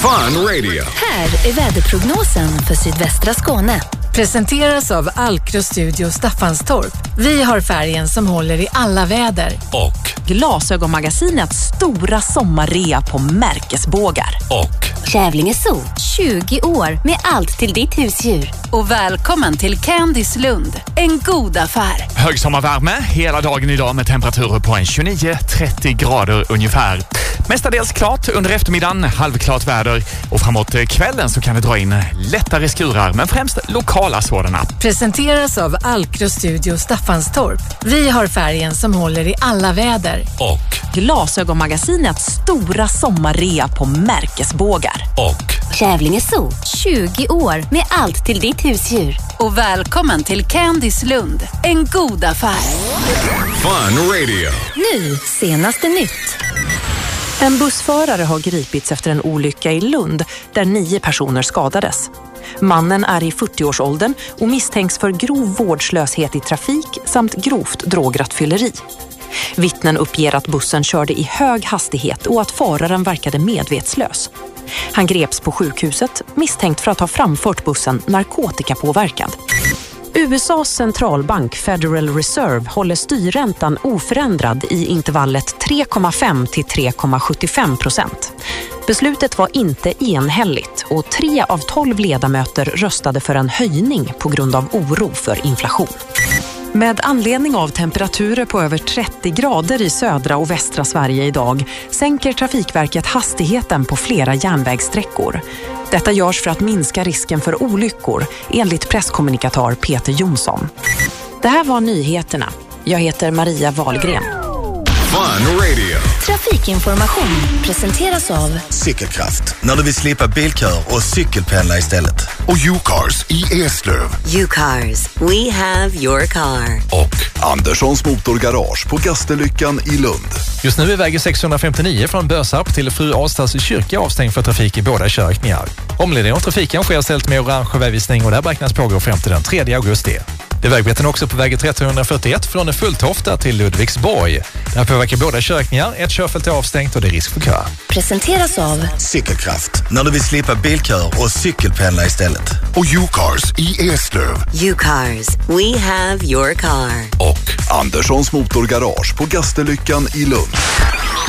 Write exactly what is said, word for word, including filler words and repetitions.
Fun Radio. Här är väderprognosen för sydvästra Skåne. Presenteras av Alkro Studio Staffanstorp. Vi har färgen som håller i alla väder. Och Glasögonmagasinets stora sommarrea på märkesbågar. Och Kävlinge Zoo, tjugo år med allt till ditt husdjur. Och välkommen till Candys Lund, en god affär. Högsommarvärme hela dagen idag med temperaturer på en tjugonio till trettio grader ungefär. Mestadels klart under eftermiddagen, halvklart väder och framåt kvällen så kan det dra in lättare skurar, men främst lokala sådana. Presenteras av Alkro Studio Staffanstorp. Vi har färgen som håller i alla väder. Och Glasögonmagasinets stora sommarrea på märkesbågar. Och Kävlinge Zoo, tjugo år med allt till ditt husdjur. Och välkommen till Candys Lund, en god affär. Fun Radio. Nu, senaste nytt. En bussförare har gripits efter en olycka i Lund där nio personer skadades. Mannen är i fyrtioårsåldern och misstänks för grov vårdslöshet i trafik samt grovt drograttfylleri. Vittnen uppger att bussen körde i hög hastighet och att föraren verkade medvetslös. Han greps på sjukhuset misstänkt för att ha framfört bussen narkotikapåverkad. U S A:s centralbank Federal Reserve håller styrräntan oförändrad i intervallet tre komma fem till tre komma sjuttiofem procent. Beslutet var inte enhälligt och tre av tolv ledamöter röstade för en höjning på grund av oro för inflation. Med anledning av temperaturer på över trettio grader i södra och västra Sverige idag sänker Trafikverket hastigheten på flera järnvägssträckor. Detta görs för att minska risken för olyckor, enligt presskommunikatör Peter Jonsson. Det här var nyheterna. Jag heter Maria Wahlgren. Fun Radio. Trafikinformation presenteras av Cykelkraft, när du vill slippa bilkör och cykelpendla istället. Och U-Cars i Eslöv. U-Cars, we have your car. Och Anderssons Motorgarage på Gastenlyckan i Lund. Just nu är vägen sexhundrafemtionio från Bösarp till Fru Aastas kyrka avstängd för trafik i båda körkningar. Omledningen av trafiken sker ställt med orange vägvisning och där beräknas pågå fram till den tredje augusti. Det är vägbeten också på väg trettonhundrafyrtioett från Fulltofta till Ludvigsborg. Där påverkar båda körkningar, ett körfält är avstängt och det är risk för kö. presenteras av Cykelkraft, när du vill slippa bilkör och cykelpendla istället. Och U-Cars i Eslöv. U-Cars, we have your car. Och Anderssons Motorgarage på Gastenlyckan i Lund.